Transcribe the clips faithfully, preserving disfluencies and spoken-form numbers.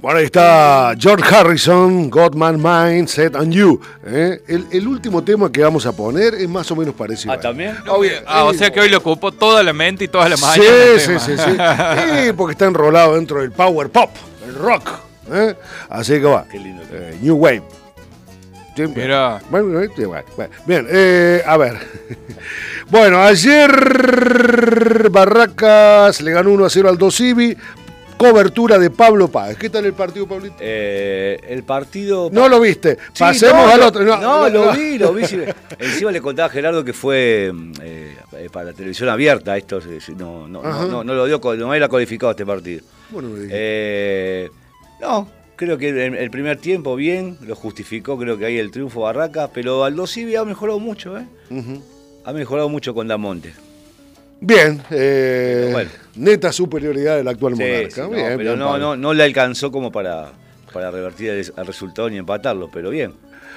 Bueno, ahí está George Harrison, Got My Mind Set on You. ¿eh? El, el último tema que vamos a poner es más o menos parecido. Ah, ¿también? No, ah, o sea que hoy le ocupó toda la mente y toda la mañana. Sí, sí, sí, sí. Sí, porque está enrolado dentro del power pop, el rock. ¿eh? Así que va. Qué lindo. Eh, New Wave. Sí, Mira. Bueno, bueno, bueno. Bien, eh, a ver. Bueno, ayer Barracas le ganó uno a cero al Dosivi. Cobertura de Pablo Páez. ¿Qué tal el partido, Pablito? Eh, el partido... No lo viste. Sí, Pasemos no, al no, otro. No, no, lo no. vi, lo vi. Encima le contaba a Gerardo que fue eh, para la televisión abierta. Esto no, no, no, no, no lo dio, no era codificado este partido. Bueno, me dije. Eh, no, creo que el, el primer tiempo bien, lo justificó, creo que ahí el triunfo Barracas, pero Aldo Civi ha mejorado mucho, ¿eh? Uh-huh. Ha mejorado mucho con Damonte. Bien, eh, bueno. Neta superioridad del actual Sí, monarca. sí, no, bien, pero bien, no, no, no le alcanzó como para, para revertir el, el resultado ni empatarlo, pero bien.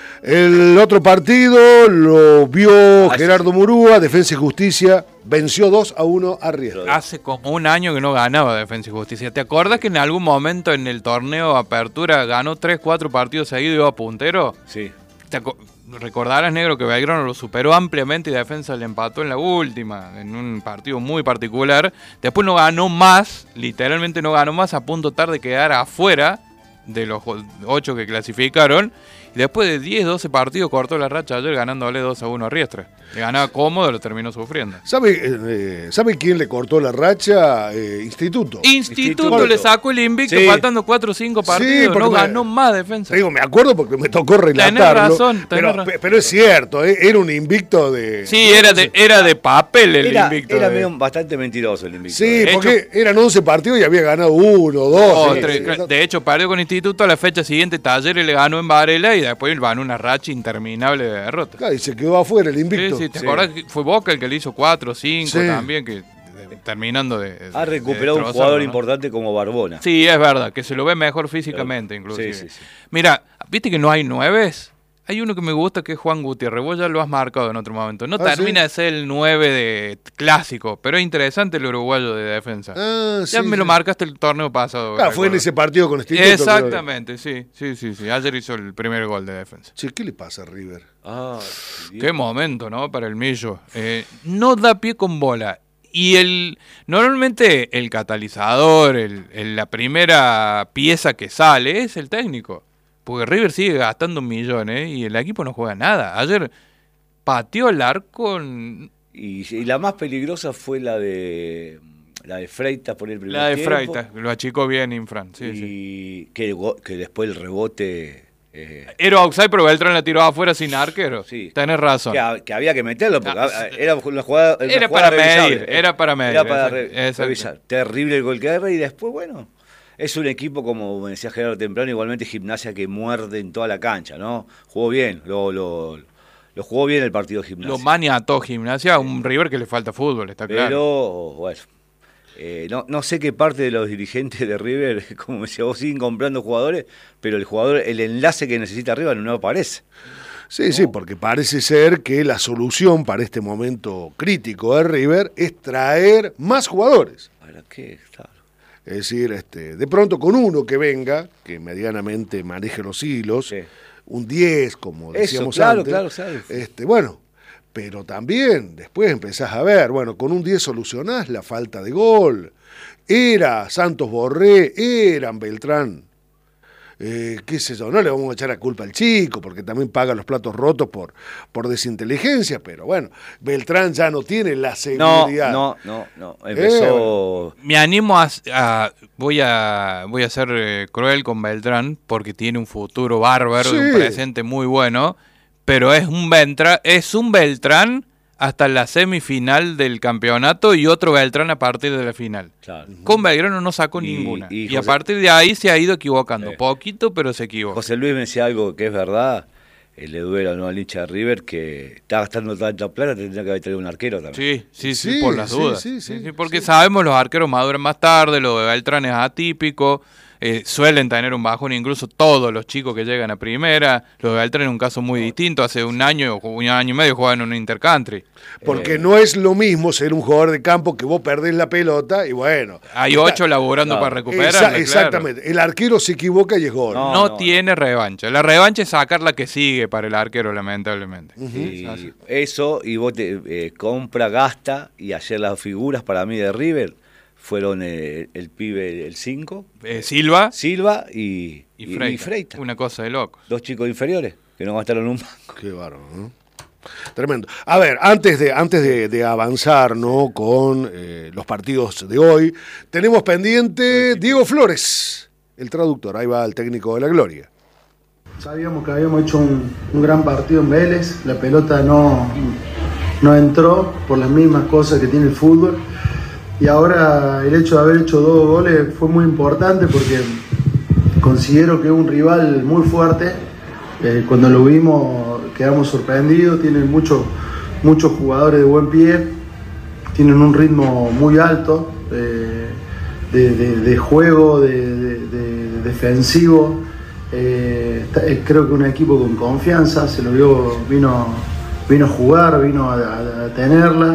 El otro partido lo vio Ah, Gerardo sí. Murúa, Defensa y Justicia, venció dos a uno a Riestra. Hace como un año que no ganaba Defensa y Justicia. ¿Te acuerdas que en algún momento en el torneo Apertura ganó tres, cuatro partidos seguidos y iba puntero? Sí. ¿Te recordarás, negro, que Belgrano lo superó ampliamente y Defensa le empató en la última, en un partido muy particular? Después no ganó más, literalmente no ganó más, a punto tarde de quedar afuera de los ocho que clasificaron. Y después de diez, doce partidos cortó la racha ayer ganándole dos a uno a Riestra. Le ganaba cómodo, lo terminó sufriendo. ¿Sabe, eh, ¿Sabe quién le cortó la racha? Eh, Instituto. Instituto, Instituto le sacó el invicto Sí. faltando cuatro o cinco partidos, Sí, porque no me- ganó más Defensa. Te digo, me acuerdo porque me tocó relatarlo. Tenés razón, tenés pero, razón. pe- pero es cierto, eh, era un invicto de... Sí, era de, era de papel el Era, invicto. era de- medio bastante mentiroso el invicto. Sí, De porque eran once partidos y había ganado uno, dos. Oh, sí, tres, sí. de hecho, perdió con Instituto a la fecha siguiente. Talleres le ganó en Varela y después ganó una racha interminable de derrotas. Claro, y se quedó afuera el Sí, invicto. sí, ¿te Sí. acordás que fue Boca el que le hizo cuatro, cinco Sí. también, que de- terminando de, de- Ha recuperado de un destrozarlo, jugador ¿no? importante como Barbona. Sí, es verdad, que se lo ve mejor físicamente, inclusive. Sí, sí, sí. Mira, ¿viste que no hay nueves? Hay uno que me gusta que es Juan Gutiérrez. Vos ya lo has marcado en otro momento. No Ah, termina ¿sí? de ser el nueve de clásico, pero es interesante el uruguayo de defensa. Ah, ya sí, me lo sí. marcaste el torneo pasado. Claro, fue en recuerdo. ese partido con Instituto. Exactamente, sí, sí, sí, sí. Ayer hizo el primer gol de defensa. Che, ¿qué le pasa a River? Ah, Qué momento, ¿no? Para el Millo. Eh, no da pie con bola. Y el normalmente el catalizador, el, el- la primera pieza que sale es el técnico. Porque River sigue gastando millones y el equipo no juega nada. Ayer pateó el arco. en- Y, y la más peligrosa fue la de la de Freitas por el primer La de tiempo. Freitas, lo achicó bien Infran. Sí, y sí. Que, go- que después el rebote... eh, Era outside, pero Beltrán la tiró afuera sin arquero. Sí. Tenés razón. que, ha- que había que meterlo, porque Ah, a- era una jugada, una era jugada para revisable. medir, era para medir, Era para exacto, re- exacto. revisar. Terrible el gol que agarra y después, bueno, es un equipo, como me decía Gerardo temprano, igualmente Gimnasia que muerde en toda la cancha, ¿no? Jugó bien, lo, lo, lo jugó bien el partido Gimnasia. Lo maniató Gimnasia, un River que le falta fútbol, está Pero, claro. bueno, eh, no, no sé qué parte de los dirigentes de River, como me decía vos, siguen comprando jugadores, pero el jugador, el enlace que necesita arriba no aparece. Sí, sí, porque parece ser que la solución para este momento crítico de River es traer más jugadores. ¿Para qué? Claro. Es decir, este, de pronto con uno que venga, que medianamente maneje los hilos, Sí. un diez, como Eso, decíamos claro, antes. claro, claro. Este, bueno, pero también después empezás a ver, bueno, con un diez solucionás la falta de gol. Era Santos Borré, eran Beltrán. Eh, qué sé yo, no le vamos a echar la culpa al chico, porque también paga los platos rotos por, por desinteligencia, pero bueno, Beltrán ya no tiene la No, seguridad. no, no, no. Empezó. Me animo a, a- voy a voy a ser eh, cruel con Beltrán porque tiene un futuro bárbaro y un Sí. presente muy bueno, pero es un Beltrán, es un Beltrán hasta la semifinal del campeonato y otro Beltrán a partir de la final. Claro. Con Belgrano no sacó Y- ninguna. y Y, a José- partir de ahí se ha ido equivocando. Sí. Poquito, pero se equivoca. José Luis me decía algo que es verdad. eh, le duele ¿no? al hincha de River que está gastando tanta plata, tendría que haber traído un arquero también. Sí, sí, sí, Sí, por las sí, dudas. sí, Sí, sí, sí, porque sí. sabemos los arqueros maduran más tarde, lo de Beltrán es atípico. eh, suelen tener un bajón, incluso todos los chicos que llegan a primera. Lo de Beltrán es un caso muy distinto, hace un año o un año y medio jugaban en un intercountry. Porque Eh, no es lo mismo ser un jugador de campo que vos perdés la pelota y bueno. Hay ocho laburando no, para recuperarla, Exa- claro. exactamente. El arquero se equivoca y es gol. No, No, no, tiene revancha. La revancha es sacar la que sigue para el arquero, lamentablemente. Y Así. eso, y vos te eh, compra, gasta, y ayer las figuras para mí de River fueron eh, el pibe, el cinco, Eh, Silva Silva y, y y- Freita. y Freita. Una cosa de locos. Dos chicos inferiores que no gastaron un banco. Qué bárbaro, ¿no? Tremendo. A ver, antes de, antes de, de avanzar, ¿no? con eh, los partidos de hoy, tenemos pendiente Diego Flores, el traductor. Ahí va el técnico de la Gloria. Sabíamos que habíamos hecho un, un gran partido en Vélez, la pelota no, no entró por las mismas cosas que tiene el fútbol, y ahora el hecho de haber hecho dos goles fue muy importante porque considero que es un rival muy fuerte. Eh, cuando lo vimos quedamos sorprendidos, tienen muchos muchos jugadores de buen pie, tienen un ritmo muy alto eh, de, de, de juego, de, de, de defensivo. Eh, está- creo que un equipo con confianza, se lo vio, vino, vino a jugar, vino a, a- a tenerla.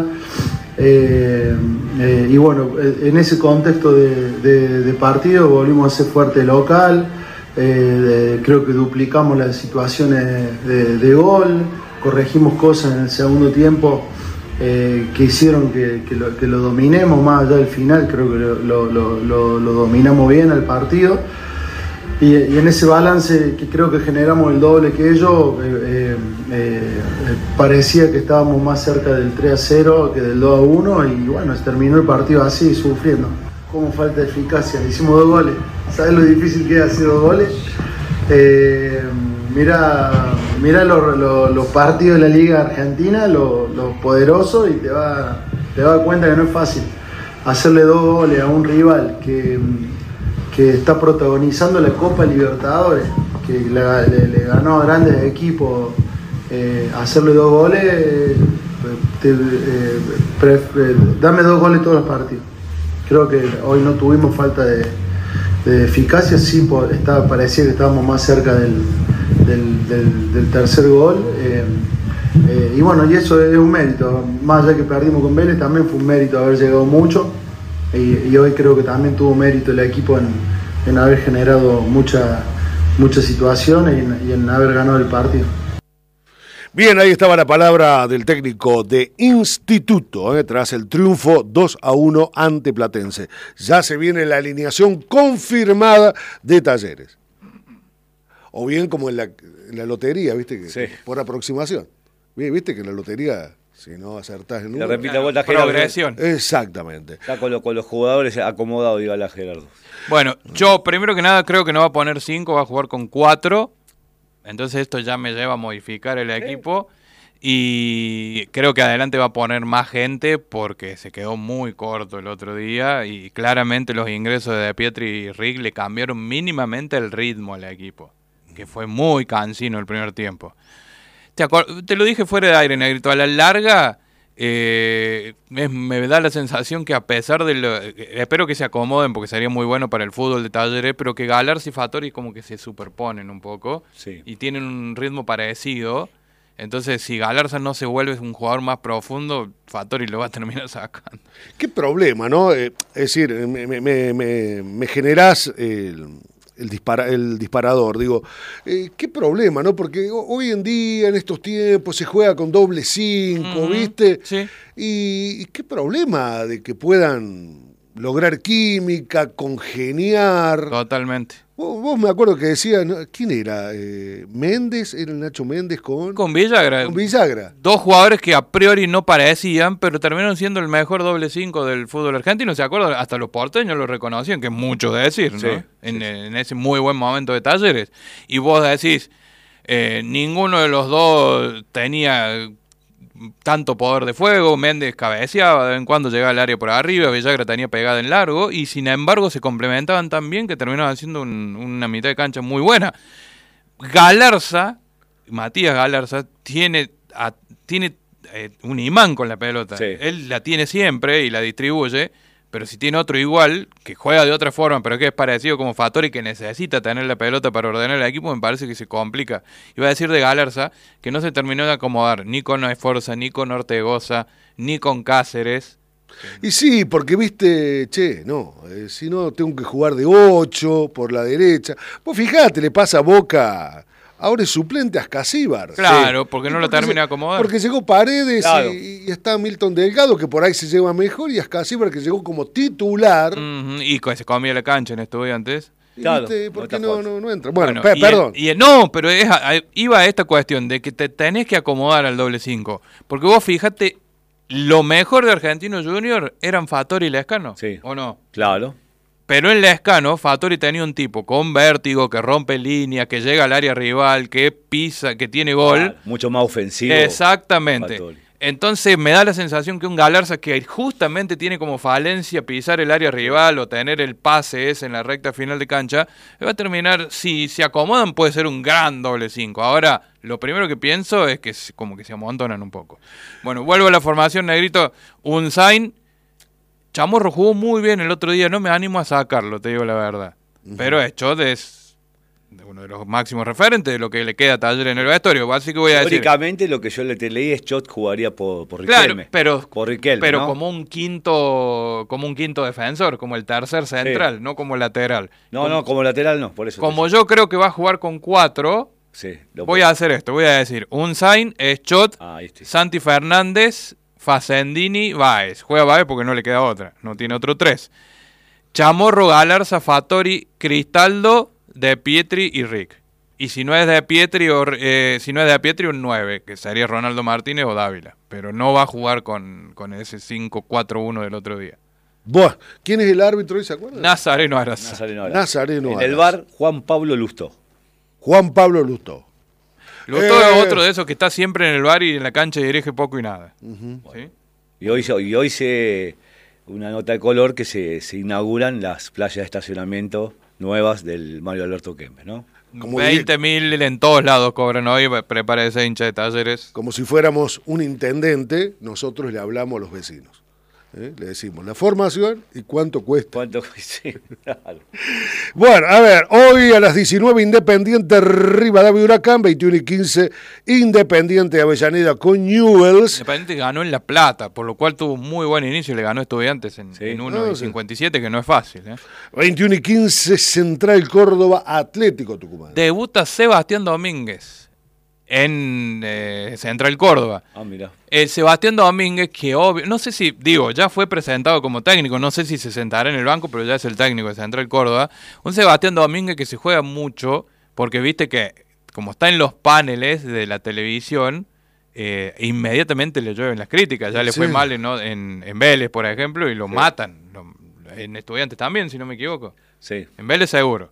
Eh, eh, y bueno, en ese contexto de, de- de partido volvimos a ser fuerte local. Eh, de- creo que duplicamos las situaciones de, de gol, corregimos cosas en el segundo tiempo eh, que hicieron que, que, lo, que lo dominemos más allá del final. Creo que lo, lo- lo- lo- lo dominamos bien al partido. Y, y en ese balance que creo que generamos el doble que ellos, eh, eh, eh, parecía que estábamos más cerca del tres a cero que del dos a uno, y bueno, se terminó el partido así, sufriendo. Como falta de eficacia, hicimos dos goles. ¿Sabes lo difícil que es hacer dos goles? Eh, mira mira los, los- los partidos de la Liga Argentina, los, los poderosos, y te vas te va a dar cuenta que no es fácil hacerle dos goles a un rival que, que está protagonizando la Copa Libertadores, que le, le- le ganó a grandes equipos. Eh, hacerle dos goles, eh, te- eh, pre- eh, dame dos goles todos los partidos. Creo que hoy no tuvimos falta de, de eficacia, sí por, estaba, parecía que estábamos más cerca del, del, del- del tercer gol. eh, eh, y bueno, y eso es un mérito, más allá que perdimos con Vélez, también fue un mérito haber llegado mucho, y, y hoy creo que también tuvo mérito el equipo en, en haber generado mucha, muchas situaciones y en, y en haber ganado el partido. Bien, ahí estaba la palabra del técnico de Instituto, ¿eh? tras el triunfo dos a uno ante Platense. Ya se viene la alineación confirmada de Talleres. O bien como en la, en la lotería, ¿viste? Que, Sí. por aproximación. Bien, ¿viste que en la lotería, si no acertás el Le número? repite vuelta Gerardo. Progresión. Exactamente. Está con, lo- con los jugadores acomodados, diga la Gerardo. Bueno, yo primero que nada creo que no va a poner cinco, va a jugar con cuatro. Entonces esto ya me lleva a modificar el equipo. Y creo que adelante va a poner más gente porque se quedó muy corto el otro día. Y claramente los ingresos de De Pietri y Rick le cambiaron mínimamente el ritmo al equipo, que fue muy cansino el primer tiempo. Te, acuer- te lo dije fuera de aire, Negrito, a la larga eh, es- me da la sensación que a pesar de lo... eh, espero que se acomoden porque sería muy bueno para el fútbol de Talleres, pero que Galarza y Fattori como que se superponen un poco Sí. y tienen un ritmo parecido. Entonces, si Galarza no se vuelve un jugador más profundo, Fattori lo va a terminar sacando. Qué problema, ¿no? Eh, es decir, me, me, me, me- me generás el, el, dispara, el disparador. Digo, eh, qué problema, ¿no? Porque ho- hoy en día, en estos tiempos, se juega con doble cinco, Ujú, ¿viste? sí. Y, y qué problema de que puedan lograr química, congeniar. Totalmente. Vos, vos me acuerdo que decía, ¿no? ¿Quién era? Eh, Méndez, era el Nacho Méndez con, Con Villagra. con Villagra. Dos jugadores que a priori no parecían, pero terminaron siendo el mejor doble cinco del fútbol argentino. ¿Se acuerdan? Hasta los porteños lo reconocían, que es mucho decir, ¿no? Sí, en, sí, en ese muy buen momento de Talleres. Y vos decís, eh, ninguno de los dos tenía tanto poder de fuego. Méndez cabeceaba, de vez en cuando llegaba al área por arriba, Villagra tenía pegada en largo, y sin embargo se complementaban tan bien que terminaban haciendo un- una mitad de cancha muy buena. Galarza, Matías Galarza, tiene, a- tiene eh, un imán con la pelota. Sí. Él la tiene siempre y la distribuye, pero si tiene otro igual, que juega de otra forma, pero que es parecido como Fattori, que necesita tener la pelota para ordenar el equipo, me parece que se complica. Iba a decir de Galarza, que no se terminó de acomodar ni con Esforza, ni con Ortegoza, ni con Cáceres. Y sí, porque viste, che, no, eh, si no tengo que jugar de ocho por la derecha. Pues fíjate, le pasa a Boca, ahora es suplente a Ascasíbar. Claro, Sí. porque Y no lo termina de acomodar. Porque llegó Paredes Claro. y, y está Milton Delgado, que por ahí se lleva mejor, y Ascasíbar, que llegó como titular. Ujú, y que se comía la cancha en Estudiantes. Y Claro, viste, ¿por no qué está no, fuerte. no, no entra? Bueno, Bueno, pe- y perdón. el- y el- no, pero es a- a- iba a esta cuestión de que te tenés que acomodar al doble cinco. Porque vos fíjate, lo mejor de Argentino Junior eran Fattori y Lescano, Sí. ¿o no? Claro. Pero en Lescano, Fattori tenía un tipo con vértigo, que rompe líneas, que llega al área rival, que pisa, que tiene gol. Claro, mucho más ofensivo. Exactamente. Fattori. Entonces me da la sensación que un Galarza que justamente tiene como falencia pisar el área rival o tener el pase ese en la recta final de cancha, va a terminar, si se acomodan puede ser un gran doble cinco. Ahora, lo primero que pienso es que se- como que se amontonan un poco. Bueno, vuelvo a la formación, Negrito. Unzain, Chamorro jugó muy bien el otro día, no me animo a sacarlo, te digo la verdad. Pero Schott es uno de los máximos referentes de lo que le queda a Talleres en el vestuario, así que voy a decir... Teóricamente lo que yo le te leí es Schott jugaría por, por Claro, Riquelme. pero, por Riquelme, pero ¿no? como un quinto como un quinto defensor, como el tercer central, no como lateral. No, como, no, como lateral no, por eso. como te- yo creo que va a jugar con cuatro, Sí, lo- voy a hacer esto, voy a decir, Unzain, Schott, Ah, ahí estoy. Santi Fernández, Facendini, Baez. Juega Baez porque no le queda otra, no tiene otro tres. Chamorro, Galarza, Fattori, Cristaldo, De Pietri y Rick. Y si no es De Pietri, o, eh, si no es De Pietri, un nueve, que sería Ronaldo Martínez o Dávila. Pero no va a jugar con, con ese cinco cuatro uno del otro día. Buah, ¿quién es el árbitro hoy, se acuerdan? Nazareno Araza. Nazareno Araza. Nazareno En el Araza. bar, Juan Pablo Lustó. Juan Pablo Lustó. Lustó Eh. es otro de esos que está siempre en el bar y en la cancha dirige poco y nada. ¿Sí? Y hoy, se- y hoy se una nota de color que se, se inauguran las playas de estacionamiento nuevas del Mario Alberto Kempes, ¿no? Como veinte mil en todos lados cobran hoy, prepara ese hincha de Talleres. Como si fuéramos un intendente, nosotros le hablamos a los vecinos. ¿eh? Le decimos la formación y cuánto cuesta. ¿Cuánto? Sí, claro. Bueno, a ver, hoy a las diecinueve Independiente Rivadavia Huracán, veintiuno y quince Independiente de Avellaneda con Newells. Independiente ganó en La Plata, por lo cual tuvo un muy buen inicio y le ganó a Estudiantes en, Sí. en Ah, uno y sí. cincuenta y siete, que no es fácil. ¿eh? veintiuno y quince Central Córdoba Atlético Tucumán. Debuta Sebastián Domínguez en eh, Central Córdoba. Ah, mira. El Sebastián Domínguez, que obvio, no sé si, digo, ya fue presentado como técnico, no sé si se sentará en el banco, pero ya es el técnico de Central Córdoba. Un Sebastián Domínguez que se juega mucho, porque viste que, como está en los paneles de la televisión, eh, inmediatamente le llueven las críticas. Ya le Sí. fue mal en, en, en Vélez, por ejemplo, y lo matan. Lo- en Estudiantes también, si no me equivoco. Sí. En Vélez seguro.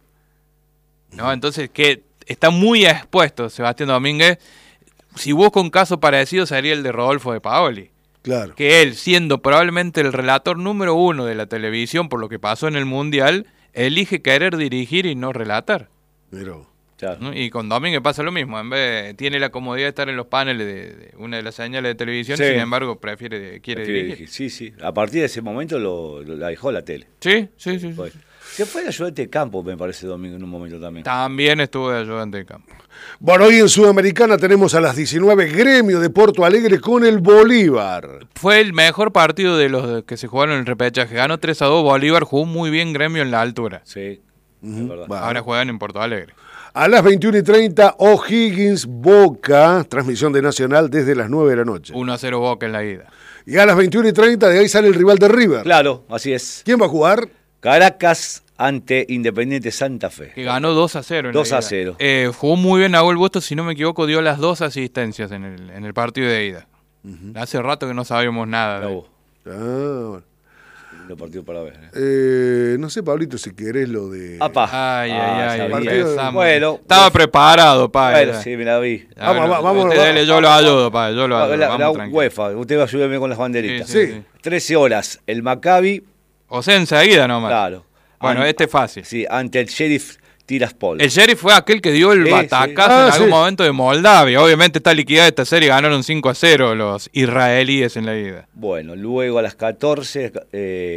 ¿No? Entonces, que está muy expuesto Sebastián Domínguez. Si busca un caso parecido, sería el de Rodolfo de Paoli. Claro. Que él, siendo probablemente el relator número uno de la televisión por lo que pasó en el Mundial, elige querer dirigir y no relatar. Pero, Claro. ¿no? Y con Domínguez pasa lo mismo. En vez tiene la comodidad de estar en los paneles de, de una de las señales de televisión, Sí. sin embargo, prefiere quiere Prefiere dirigir. dirigir. Sí, sí. A partir de ese momento lo, lo- la dejó la tele. Sí, sí, sí. sí. Fue. Se fue el ayudante de campo, me parece, Domingo, en un momento también. También estuvo de ayudante de campo. bueno, hoy en Sudamericana tenemos a las diecinueve Gremio de Porto Alegre con el Bolívar. Fue el mejor partido de los que se jugaron en el repechaje. Ganó tres a dos Bolívar, jugó muy bien Gremio en la altura. Sí, Ujú, es verdad. va. Ahora juegan en Porto Alegre. A las veintiuno y treinta O'Higgins Boca, transmisión de Nacional desde las nueve de la noche. uno a cero Boca en la ida. Y a las veintiuno y treinta de ahí sale el rival de River. Claro, así es. ¿Quién va a jugar? Caracas ante Independiente Santa Fe. Que ganó dos a cero en la dos a ida. cero. Eh, jugó muy bien Nahuel Bustos, si no me equivoco, dio las dos asistencias en el, en el partido de ida. Hace rato que no sabíamos nada. de él. Bravo. Ah, bueno. Lindo partido para ver. ¿eh? Eh, no sé, Pablito, si querés lo de... Apa. Ay, Ah, ay, ay. sabía. empezamos. Bueno, Estaba bueno. preparado, pa. Bueno, ya. sí, me la vi. Ah, Vamos, bueno, vamos, usted vamos, dele, yo lo ayudo, pa. Yo lo La, ayudo. la- vamos la tranquilo. UEFA, usted va a ayudarme con las banderitas. Sí, sí, Sí. sí. trece horas, el Maccabi, O sea, enseguida nomás. claro. Bueno, An- este es fácil. Sí, ante el Sheriff Tiraspol. El Sheriff fue aquel que dio el Sí, batacazo sí. Ah, en algún sí. momento de Moldavia. Obviamente está liquidada esta serie, ganaron cinco a cero los israelíes en la ida. Bueno, luego a las catorce, eh,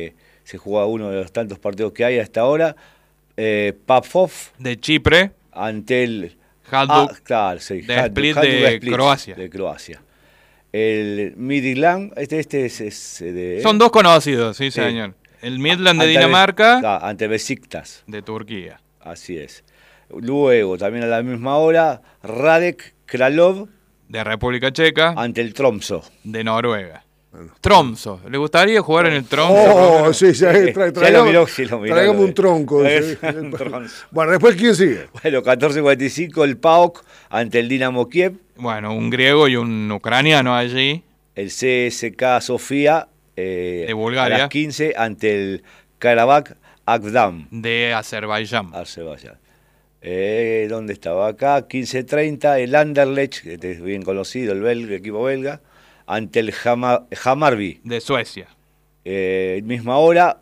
se juega uno de los tantos partidos que hay hasta ahora. Eh, Pafov De Chipre, ante el Hajduk ah, claro, sí, de Hajduk- Split Hajduk de Split Croacia. de Croacia. El Midland, este, este es, es de... Son dos conocidos, sí, Sí. señor. El Midland de ante- Dinamarca, claro, ante Besiktas, de Turquía. así es. Luego, también a la misma hora, Radek Kralov De República Checa, ante el Tromsø. de Noruega. Tromso. ¿Le gustaría jugar en el Tromso? Oh, sí, sí, tra- Ya lo traigamos, miró, sí lo miró, traigamos lo un vi. tronco. sí. Un tronco. Bueno, después, ¿quién sigue? Bueno, catorce cuarenta y cinco el PAOK ante el Dinamo Kiev, Bueno, un griego y un ucraniano allí. el C S K Sofía eh, De Bulgaria. a las quince ante el Karabakh Akdam, De Azerbaiyán. Azerbaiyán. Eh, ¿Dónde estaba acá? quince treinta el Anderlecht, que es bien conocido, el, belga, el equipo belga, ante el Hama- Hammarby. De Suecia. Eh, misma hora,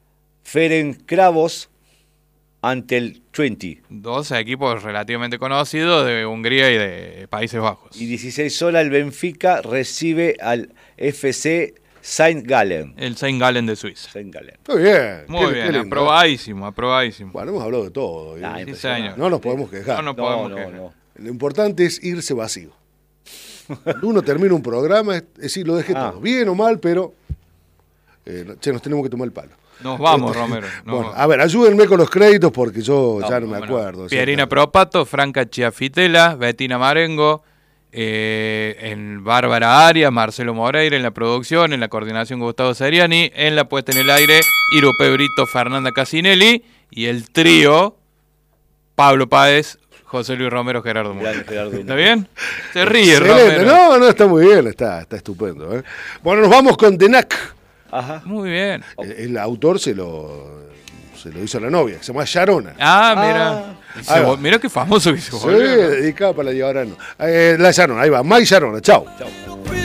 Ferencváros ante el Twente. Dos equipos relativamente conocidos de Hungría y de Países Bajos. Y dieciséis horas el Benfica recibe al F C Saint Gallen. El Saint Gallen de Suiza. Saint Gallen. Muy bien. Muy qué- bien, qué lindo. aprobadísimo, aprobadísimo. Bueno, hemos hablado de todo. ¿eh? Ah, Sí, impresionante. señor. No nos podemos quejar. No, no No, podemos no, quejar. no. Lo importante es irse vacío. Cuando uno termina un programa, es decir, lo dejé Ah. todo, bien o mal, pero eh, no- che, nos tenemos que tomar el palo. Nos vamos, Romero. nos Bueno, vamos. a ver, ayúdenme con los créditos porque yo ya no me Bueno, acuerdo. Pierina exactamente. Propato, Franca Chiafitela, Bettina Marengo, eh, en Bárbara Arias, Marcelo Moreira en la producción, en la coordinación Gustavo Seriani, en la puesta en el aire Irupe Brito, Fernanda Casinelli y el trío Pablo Páez, José Luis Romero, Gerardo Muñoz. Grande Gerardo. ¿Está bien? Se ríe, Excelente. Romero. No, no, está muy bien, está, está estupendo. ¿eh? Bueno, nos vamos con Denac. Ajá. Muy bien. El, el autor se lo, se lo hizo a la novia, que se llama Sharona. Ah, mira. Se Ahí va. vol- mira qué famoso que se Sí, volvió, ¿no? dedicada para la Yarona. Eh, la Sharona, ahí va, Mai Sharona, chao. Chao.